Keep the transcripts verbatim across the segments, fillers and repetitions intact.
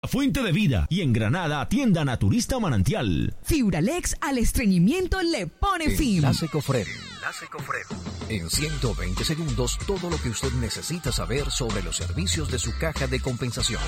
Fuente de Vida y en Granada, tienda Naturista Manantial. Fibralex al estreñimiento le pone fin. Enlace Cofrem. Enlace Cofrem. En ciento veinte segundos, todo lo que usted necesita saber sobre los servicios de su caja de compensación.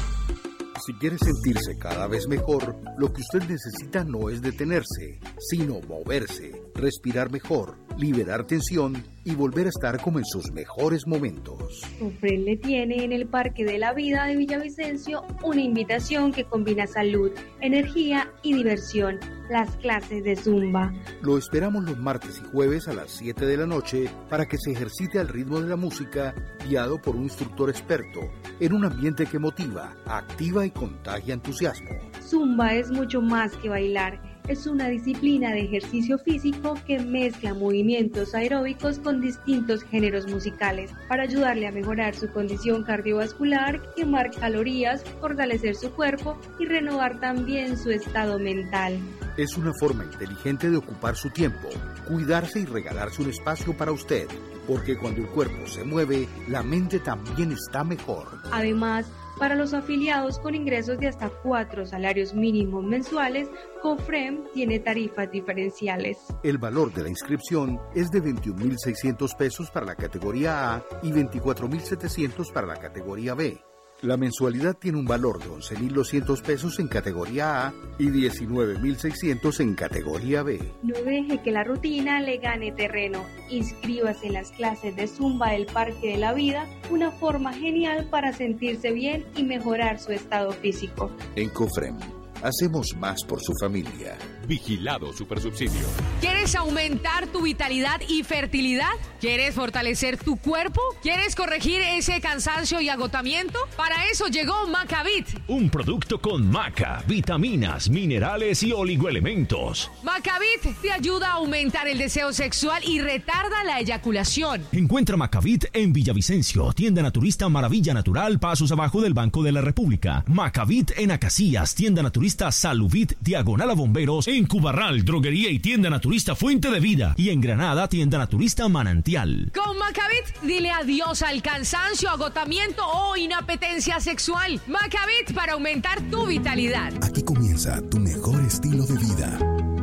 Si quiere sentirse cada vez mejor, lo que usted necesita no es detenerse, sino moverse, respirar mejor, liberar tensión y volver a estar como en sus mejores momentos. Cofrem le tiene en el Parque de la Vida de Villavicencio una invitación que combina salud, energía y diversión, las clases de Zumba. Lo esperamos los martes y jueves a las siete de la noche para que se ejercite al ritmo de la música, guiado por un instructor experto, en un ambiente que motiva, activa y contagia entusiasmo. Zumba es mucho más que bailar. Es una disciplina de ejercicio físico que mezcla movimientos aeróbicos con distintos géneros musicales para ayudarle a mejorar su condición cardiovascular, quemar calorías, fortalecer su cuerpo y renovar también su estado mental. Es una forma inteligente de ocupar su tiempo, cuidarse y regalarse un espacio para usted, porque cuando el cuerpo se mueve, la mente también está mejor. Además, para los afiliados con ingresos de hasta cuatro salarios mínimos mensuales, Cofrem tiene tarifas diferenciales. El valor de la inscripción es de veintiún mil seiscientos pesos para la categoría A y veinticuatro mil setecientos para la categoría B. La mensualidad tiene un valor de once mil doscientos pesos en categoría A y diecinueve mil seiscientos en categoría B. No deje que la rutina le gane terreno. Inscríbase en las clases de Zumba del Parque de la Vida, una forma genial para sentirse bien y mejorar su estado físico. En Cofrem, hacemos más por su familia. Vigilado Supersubsidio. ¿Quieres aumentar tu vitalidad y fertilidad? ¿Quieres fortalecer tu cuerpo? ¿Quieres corregir ese cansancio y agotamiento? Para eso llegó Macavit. Un producto con maca, vitaminas, minerales y oligoelementos. Macavit te ayuda a aumentar el deseo sexual y retarda la eyaculación. Encuentra Macavit en Villavicencio, tienda naturista Maravilla Natural, pasos abajo del Banco de la República. Macavit en Acacias, tienda naturista Saluvit, diagonal a Bomberos. En Cubarral, droguería y tienda naturista Fuente de Vida. Y en Granada, tienda naturista Manantial. Con Macavit, dile adiós al cansancio, agotamiento o inapetencia sexual. Macavit para aumentar tu vitalidad. Aquí comienza tu mejor estilo de vida.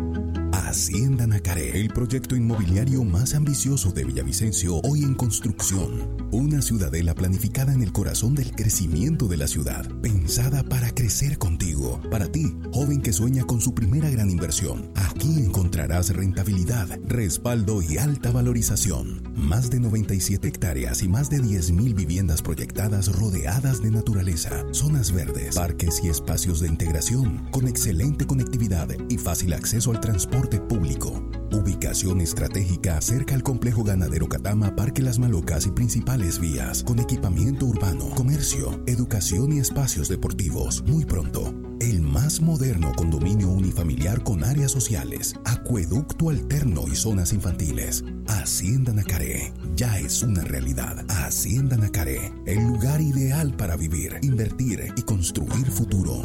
Hacienda Nacaré, el proyecto inmobiliario más ambicioso de Villavicencio, hoy en construcción. Una ciudadela planificada en el corazón del crecimiento de la ciudad, pensada para crecer contigo. Para ti, joven que sueña con su primera gran inversión, aquí encontrarás rentabilidad, respaldo y alta valorización. Más de noventa y siete hectáreas y más de diez mil viviendas proyectadas rodeadas de naturaleza, zonas verdes, parques y espacios de integración, con excelente conectividad y fácil acceso al transporte público. Ubicación estratégica cerca al complejo ganadero Catama, Parque Las Malocas y principales vías, con equipamiento urbano, comercio, educación y espacios deportivos. Muy pronto, el más moderno condominio unifamiliar con áreas sociales, acueducto alterno y zonas infantiles. Hacienda Nacaré ya es una realidad. Hacienda Nacaré, el lugar ideal para vivir, invertir y construir futuro.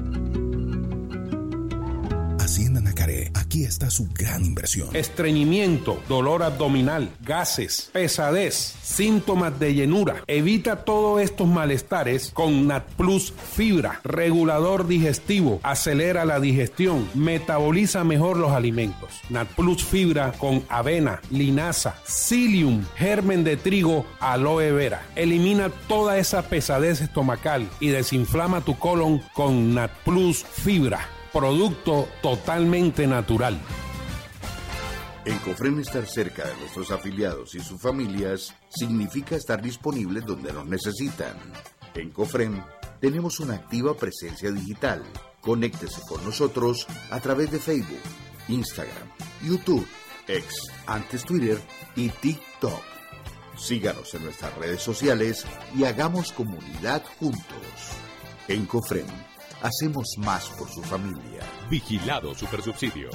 Hacienda Nacaré, aquí está su gran inversión. Estreñimiento, dolor abdominal, gases, pesadez, síntomas de llenura. Evita todos estos malestares con NatPlus Fibra, regulador digestivo, acelera la digestión, metaboliza mejor los alimentos. NatPlus Fibra con avena, linaza, psyllium, germen de trigo, aloe vera. Elimina toda esa pesadez estomacal y desinflama tu colon con NatPlus Fibra. Producto totalmente natural. En Cofrem, estar cerca de nuestros afiliados y sus familias significa estar disponibles donde nos necesitan. En Cofrem tenemos una activa presencia digital. Conéctese con nosotros a través de Facebook, Instagram, YouTube, X, antes Twitter y TikTok. Síganos en nuestras redes sociales y hagamos comunidad juntos. En Cofrem, hacemos más por su familia. Vigilado Supersubsidio.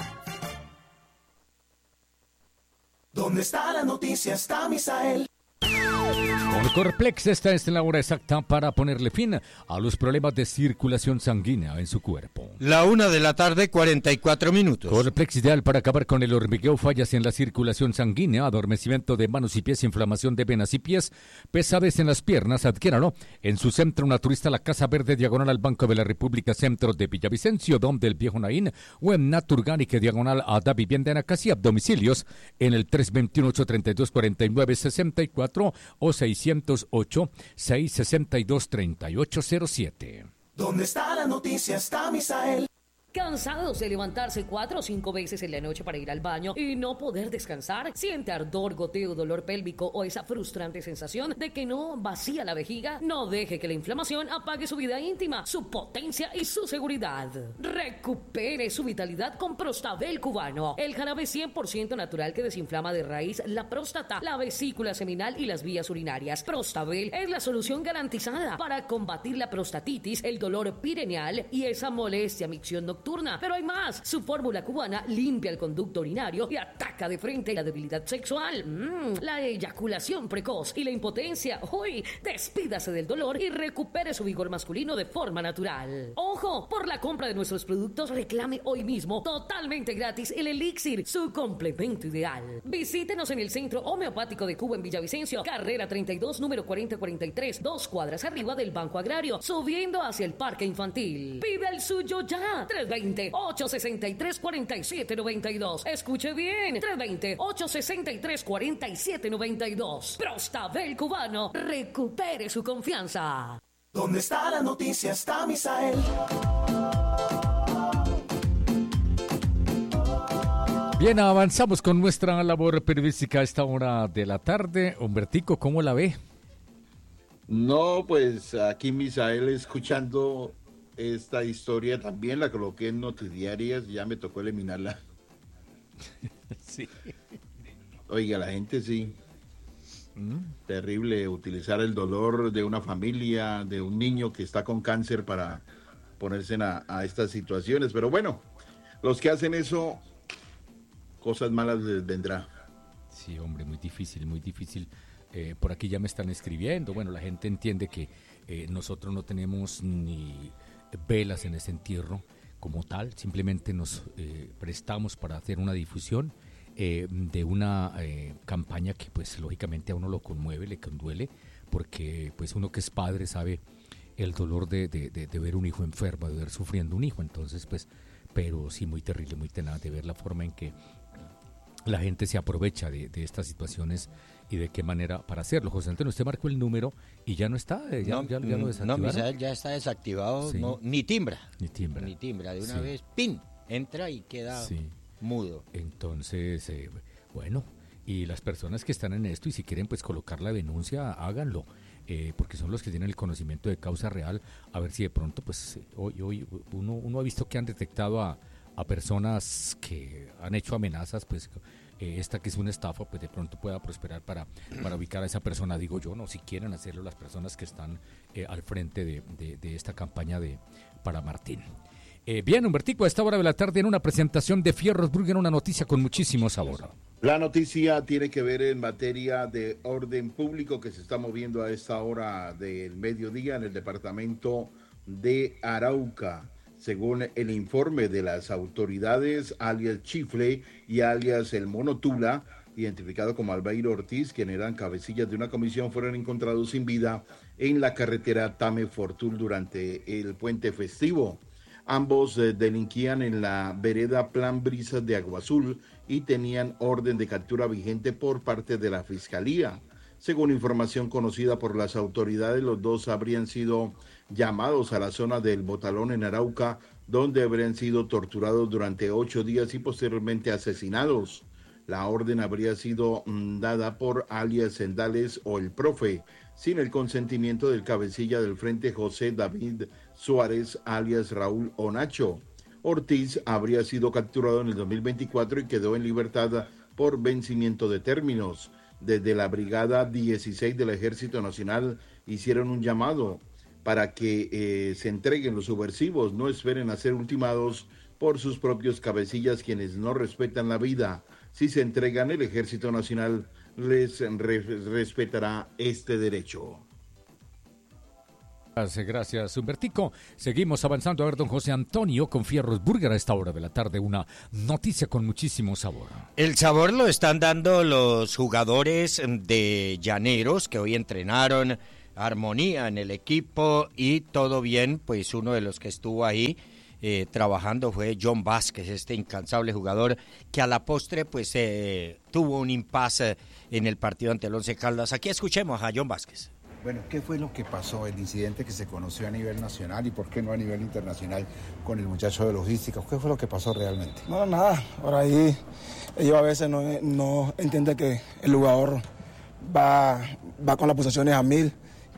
¿Dónde está la noticia? Está Misael. Con Corplex esta es la hora exacta para ponerle fin a los problemas de circulación sanguínea en su cuerpo. La una de la tarde, cuarenta y cuatro minutos. Corplex ideal para acabar con el hormigueo, fallas en la circulación sanguínea, adormecimiento de manos y pies, inflamación de venas y pies, pesadez en las piernas. Adquiéralo en su centro naturista La Casa Verde, diagonal al Banco de la República, centro de Villavicencio, Dom del Viejo Naín, o en Naturganic, diagonal a Da Vivienda en Acacia. Domicilios en el tres dos uno, ocho tres dos, cuatro nueve seis cuatro o seiscientos ocho, seiscientos sesenta y dos, treinta y ocho cero siete. ¿Dónde está la noticia? Está Misael. ¿Cansados de levantarse cuatro o cinco veces en la noche para ir al baño y no poder descansar? ¿Siente ardor, goteo, dolor pélvico o esa frustrante sensación de que no vacía la vejiga? No deje que la inflamación apague su vida íntima, su potencia y su seguridad. Recupere su vitalidad con Prostabel cubano, el jarabe cien por ciento natural que desinflama de raíz la próstata, la vesícula seminal y las vías urinarias. Prostabel es la solución garantizada para combatir la prostatitis, el dolor pireneal y esa molestia micción nocturna. Pero hay más. Su fórmula cubana limpia el conducto urinario y ataca de frente la debilidad sexual, mm, la eyaculación precoz y la impotencia. Uy, despídase del dolor y recupere su vigor masculino de forma natural. Ojo, por la compra de nuestros productos reclame hoy mismo totalmente gratis el Elixir, su complemento ideal. Visítenos en el Centro Homeopático de Cuba en Villavicencio, carrera treinta y dos, número cuarenta cuarenta y tres, dos cuadras arriba del Banco Agrario, subiendo hacia el Parque Infantil. Pide el suyo ya. tres veinte, ocho sesenta y tres, cuarenta y siete noventa y dos. Escuche bien. tres veinte, ocho sesenta y tres, cuarenta y siete noventa y dos. Prostabel cubano. Recupere su confianza. ¿Dónde está la noticia? Está Misael. Bien, avanzamos con nuestra labor periodística a esta hora de la tarde. Humbertico, ¿cómo la ve? No, pues aquí Misael escuchando esta historia, también la coloqué en Noticiarias, ya me tocó eliminarla. Sí. Oiga, la gente sí. ¿Mm? Terrible utilizar el dolor de una familia, de un niño que está con cáncer para ponerse a, a estas situaciones. Pero bueno, los que hacen eso, cosas malas les vendrá. Sí, hombre, muy difícil, muy difícil. Eh, por aquí ya me están escribiendo. Bueno, la gente entiende que eh, nosotros no tenemos ni velas en ese entierro como tal, simplemente nos eh, prestamos para hacer una difusión eh, de una eh, campaña que pues lógicamente a uno lo conmueve, le conduele, porque pues uno que es padre sabe el dolor de, de, de, de ver un hijo enfermo, de ver sufriendo un hijo, entonces pues, pero sí muy terrible, muy tenaz de ver la forma en que la gente se aprovecha de, de estas situaciones y de qué manera para hacerlo. José Antonio, usted marcó el número y ya no está, ya, no, ya, ya lo desactivaron. No, Misael, ya está desactivado, sí. no, ni timbra. Ni timbra. Ni timbra, de una sí. vez, ¡pin! Entra y queda sí. mudo. Entonces, eh, bueno, y las personas que están en esto y si quieren pues colocar la denuncia, háganlo, eh, porque son los que tienen el conocimiento de causa real, a ver si de pronto pues hoy, hoy uno, uno ha visto que han detectado a, a personas que han hecho amenazas, pues eh, esta que es una estafa, pues de pronto pueda prosperar para, para ubicar a esa persona, digo yo, no, si quieren hacerlo las personas que están eh, al frente de, de, de esta campaña de para Martín. Eh, bien, Humbertico, a esta hora de la tarde en una presentación de Fierros Bruggen, una noticia con muchísimo sabor. La noticia tiene que ver en materia de orden público que se está moviendo a esta hora del mediodía en el departamento de Arauca. Según el informe de las autoridades, alias Chifle y alias El Mono Tula, identificado como Albeiro Ortiz, quien eran cabecillas de una comisión, fueron encontrados sin vida en la carretera Tame-Fortul durante el puente festivo. Ambos eh, delinquían en la vereda Plan Brisas de Agua Azul y tenían orden de captura vigente por parte de la Fiscalía. Según información conocida por las autoridades, los dos habrían sido llamados a la zona del Botalón en Arauca, donde habrían sido torturados durante ocho días y posteriormente asesinados. La orden habría sido mmm, dada por alias Sendales o el Profe, sin el consentimiento del cabecilla del frente José David Suárez, alias Raúl Onacho. Ortiz habría sido capturado en el dos mil veinticuatro y quedó en libertad por vencimiento de términos. Desde la Brigada dieciséis del Ejército Nacional hicieron un llamado para que eh, se entreguen los subversivos, no esperen a ser ultimados por sus propios cabecillas quienes no respetan la vida. Si se entregan, el Ejército Nacional les re- respetará este derecho. Gracias, gracias, Humbertico. Seguimos avanzando. A ver, don José Antonio con Fierros Burger a esta hora de la tarde. Una noticia con muchísimo sabor. El sabor lo están dando los jugadores de Llaneros que hoy entrenaron, armonía en el equipo y todo bien. Pues uno de los que estuvo ahí eh, trabajando fue John Vázquez, este incansable jugador que a la postre pues eh, tuvo un impasse en el partido ante el Once Caldas. Aquí escuchemos a John Vázquez. Bueno, ¿qué fue lo que pasó? El incidente que se conoció a nivel nacional y por qué no a nivel internacional con el muchacho de logística. ¿Qué fue lo que pasó realmente? No, nada. Por ahí ellos a veces no, no entienden que el jugador va, va con las pulsaciones a mil,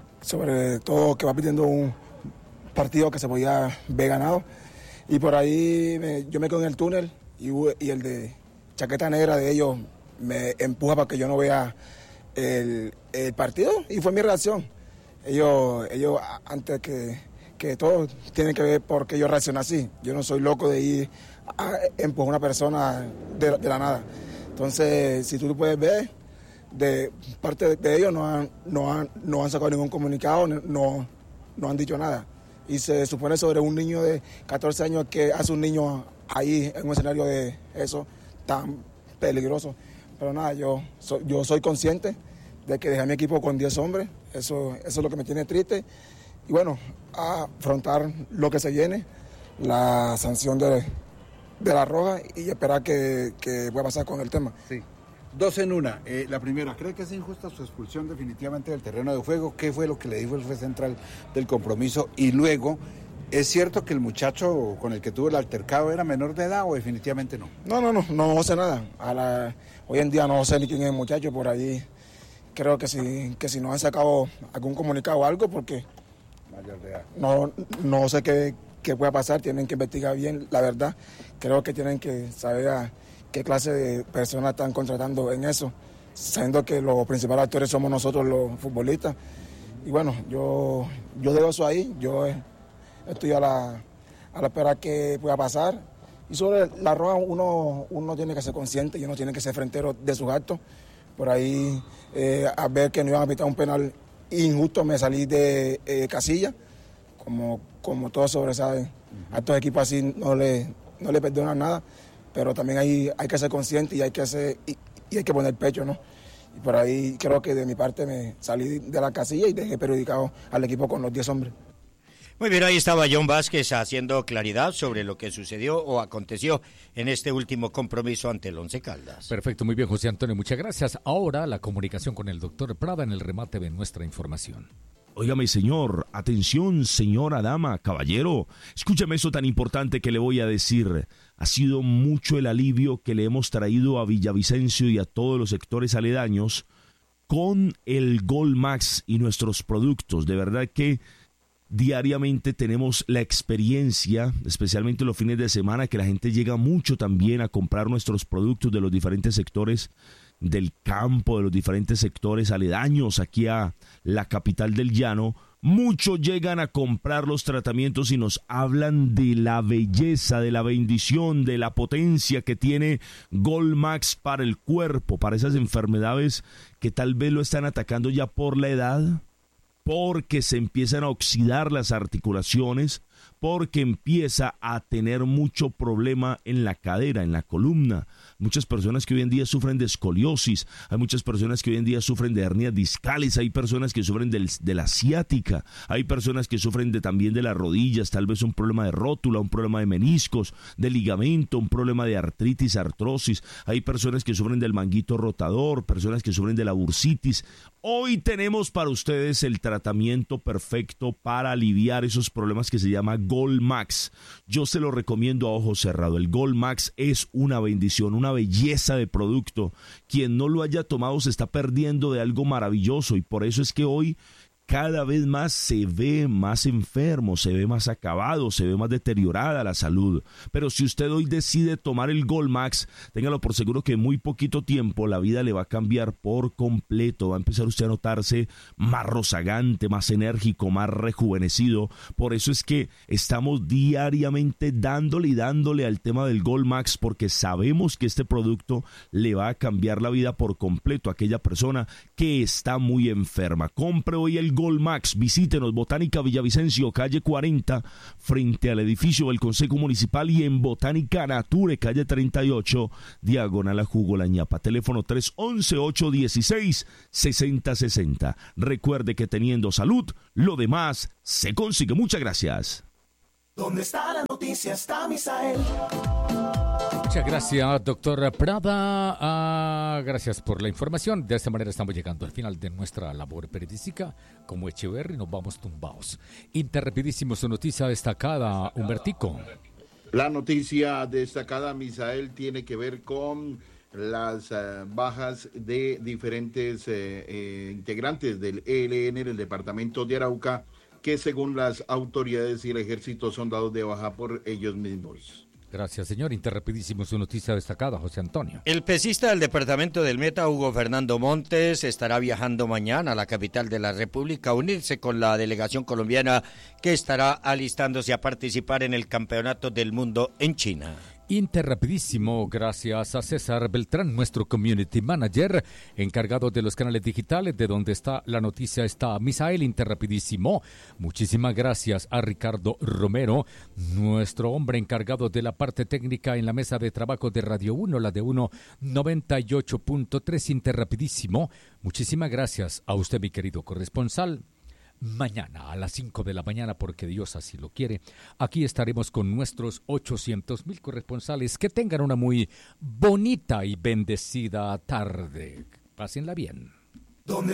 sobre todo que va pidiendo un partido que se podía ver ganado. Y por ahí me, yo me quedo en el túnel y, y el de chaqueta negra de ellos me empuja para que yo no vea El, el partido y fue mi reacción. Ellos, ellos antes que, que todo, tienen que ver por qué yo reacciono así. Yo no soy loco de ir a empujar a una persona de, de la nada. Entonces, si tú puedes ver, de parte de, de ellos no han, no, han, no han sacado ningún comunicado, no, no han dicho nada. Y se supone sobre un niño de catorce años que hace un niño ahí en un escenario de eso tan peligroso. Pero nada, yo soy, yo soy consciente de que dejé a mi equipo con diez hombres, eso, eso es lo que me tiene triste. Y bueno, a afrontar lo que se viene, la sanción de, de la roja y esperar que, que pueda pasar con el tema. Sí. Dos en una. Eh, la primera, ¿cree que es injusta su expulsión definitivamente del terreno de juego? ¿Qué fue lo que le dijo el juez central del compromiso? Y luego, ¿es cierto que el muchacho con el que tuvo el altercado era menor de edad o definitivamente no? No, no, no, no sé nada. A la, hoy en día no sé ni quién es el muchacho por ahí. Creo que si, que si no han sacado algún comunicado o algo, porque mayor de edad. No, no sé qué, qué puede pasar, tienen que investigar bien la verdad. Creo que tienen que saber a qué clase de personas están contratando en eso, sabiendo que los principales actores somos nosotros los futbolistas. Y bueno, yo, yo dejo eso ahí, yo estoy a la, a la espera que pueda pasar. Y sobre la roja uno, uno tiene que ser consciente y uno tiene que ser frentero de sus actos. Por ahí, eh, a ver que no iban a pitar un penal injusto, me salí de eh, casilla, como, como todos sobresaben. Uh-huh. A estos equipos así no le, no le perdonan nada, pero también hay, hay que ser consciente y hay que, hacer, y, y hay que poner pecho, ¿no? Y por ahí creo que de mi parte me salí de la casilla y dejé perjudicado al equipo con los diez hombres. Muy bien, ahí estaba John Vázquez haciendo claridad sobre lo que sucedió o aconteció en este último compromiso ante el Once Caldas. Perfecto, muy bien, José Antonio, muchas gracias. Ahora la comunicación con el doctor Prada en el remate de nuestra información. Óigame, señor, atención, señora, dama, caballero, escúchame eso tan importante que le voy a decir. Ha sido mucho el alivio que le hemos traído a Villavicencio y a todos los sectores aledaños con el Gol Max y nuestros productos. De verdad que diariamente tenemos la experiencia, especialmente los fines de semana, que la gente llega mucho también a comprar nuestros productos de los diferentes sectores del campo, de los diferentes sectores aledaños aquí a la capital del llano. Muchos llegan a comprar los tratamientos y nos hablan de la belleza, de la bendición, de la potencia que tiene Gol Max para el cuerpo, para esas enfermedades que tal vez lo están atacando ya por la edad, porque se empiezan a oxidar las articulaciones, porque empieza a tener mucho problema en la cadera, en la columna. Muchas personas que hoy en día sufren de escoliosis, hay muchas personas que hoy en día sufren de hernias discales, hay personas que sufren del, de la ciática, hay personas que sufren de, también de las rodillas, tal vez un problema de rótula, un problema de meniscos, de ligamento, un problema de artritis, artrosis, hay personas que sufren del manguito rotador, personas que sufren de la bursitis. Hoy tenemos para ustedes el tratamiento perfecto para aliviar esos problemas que se llama Gol Max. Yo se lo recomiendo a ojo cerrado. El Gol Max es una bendición, una belleza de producto. Quien no lo haya tomado se está perdiendo de algo maravilloso y por eso es que hoy cada vez más se ve más enfermo, se ve más acabado, se ve más deteriorada la salud. Pero si usted hoy decide tomar el Gold Max, téngalo por seguro que en muy poquito tiempo la vida le va a cambiar por completo. Va a empezar usted a notarse más rozagante, más enérgico, más rejuvenecido. Por eso es que estamos diariamente dándole y dándole al tema del Gold Max, porque sabemos que este producto le va a cambiar la vida por completo a aquella persona que está muy enferma. Compre hoy el Gold Max, visítenos, Botánica Villavicencio, calle cuarenta, frente al edificio del Consejo Municipal, y en Botánica Nature, calle treinta y ocho, diagonal a Jugo La Ñapa. Teléfono tres once, ocho dieciséis, sesenta sesenta. Recuerde que teniendo salud, lo demás se consigue. Muchas gracias. ¿Dónde está la noticia? Está Misael. Muchas gracias, doctor Prada. Ah, gracias por la información. De esta manera estamos llegando al final de nuestra labor periodística. Como Echeverry nos vamos tumbados. Interrapidísimo, su noticia destacada, Humbertico. La noticia destacada, Misael, tiene que ver con las uh, bajas de diferentes eh, eh, integrantes del E L N en el departamento de Arauca, que según las autoridades y el ejército son dados de baja por ellos mismos. Gracias, señor. Interrapidísimo, su noticia destacada, José Antonio. El pesista del departamento del Meta, Hugo Fernando Montes, estará viajando mañana a la capital de la República a unirse con la delegación colombiana que estará alistándose a participar en el Campeonato del Mundo en China. Interrapidísimo, gracias a César Beltrán, nuestro community manager, encargado de los canales digitales, de donde está la noticia está Misael. Interrapidísimo, muchísimas gracias a Ricardo Romero, nuestro hombre encargado de la parte técnica en la mesa de trabajo de Radio uno, la de uno noventa y ocho punto tres. Interrapidísimo, muchísimas gracias a usted, mi querido corresponsal. Mañana a las cinco de la mañana, porque Dios así lo quiere, aquí estaremos con nuestros ochocientos mil corresponsales. Que tengan una muy bonita y bendecida tarde. Pásenla bien. ¿Dónde